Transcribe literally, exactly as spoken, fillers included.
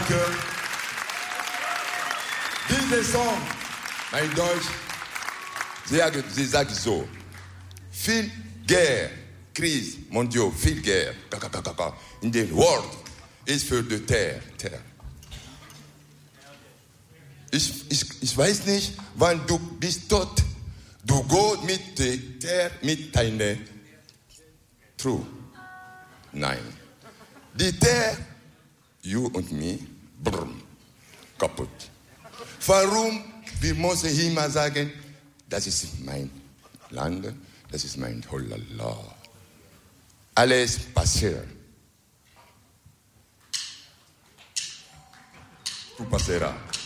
Danke. Dieser Song, mein Deutsch, sie, sie sagt so, viel Guerre, Krise, mon Dieu, viel Guerre, in the world ist für die Terre. Terre. Ich, ich, ich weiß nicht, wann du bist tot, du gehst mit der Terre, mit deiner True. Nein. Die Terre, you und me, brr, kaputt. Warum? Wir müssen immer sagen, das ist mein Land, das ist mein Holala. Alles passiert. Tu passerà.